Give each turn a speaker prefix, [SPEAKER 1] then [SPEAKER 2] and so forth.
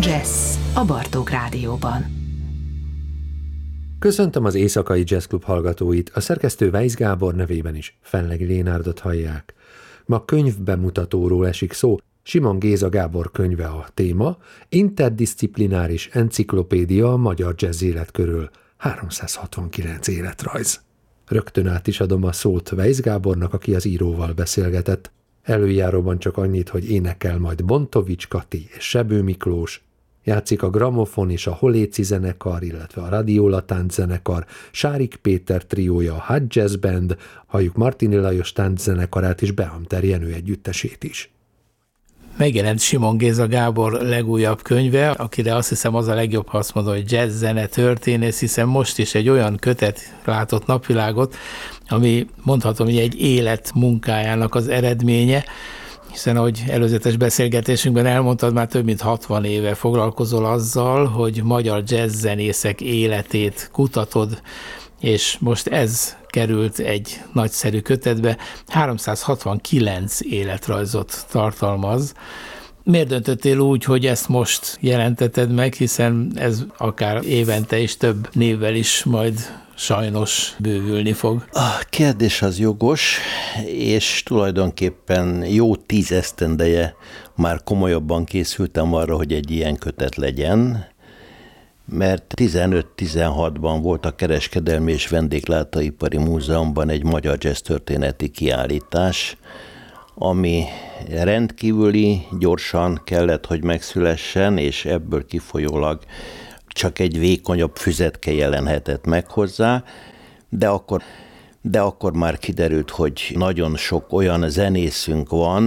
[SPEAKER 1] Jazz a Bartók Rádióban.
[SPEAKER 2] Köszöntöm az Éjszakai Jazz Klub hallgatóit, a szerkesztő Weisz Gábor nevében is Fenlegi Lénárdot hallják. Ma könyvbemutatóról esik szó, Simon Géza Gábor könyve a téma, interdisziplináris enciklopédia a magyar jazz élet körül, 369 életrajz. Rögtön át is adom a szót Weisz Gábornak, aki az íróval beszélgetett. Előjáróban csak annyit, hogy énekel majd Bontovics Kati és Sebő Miklós, játszik a Gramofon és a Holéci zenekar, illetve a Radiola tánczenekar, Sárik Péter triója, a Hot Jazz Band, halljuk Martini Lajos tánczenekarát és Behamter Jenő együttesét is.
[SPEAKER 3] Megjelent Simon Géza Gábor legújabb könyve, akire azt hiszem az a legjobb, ha azt mondom, hogy jazz zene történész, hiszen most is egy olyan kötet látott napvilágot, ami mondhatom, hogy egy élet munkájának az eredménye, hiszen ahogy előzetes beszélgetésünkben elmondtad, már több mint 60 éve foglalkozol azzal, hogy magyar jazz zenészek életét kutatod, és most ez került egy nagyszerű kötetbe, 369 életrajzot tartalmaz. Miért döntöttél úgy, hogy ezt most jelenteted meg, hiszen ez akár évente is több névvel is majd sajnos bővülni fog?
[SPEAKER 4] A kérdés az jogos, és tulajdonképpen jó 10 esztendeje már komolyabban készültem arra, hogy egy ilyen kötet legyen, mert 15-16-ban volt a Kereskedelmi és Vendéglátóipari Múzeumban egy magyar jazz történeti kiállítás, ami rendkívüli, gyorsan kellett, hogy megszülessen, és ebből kifolyólag csak egy vékonyabb füzetke jelenhetett meg hozzá, de akkor már kiderült, hogy nagyon sok olyan zenészünk van,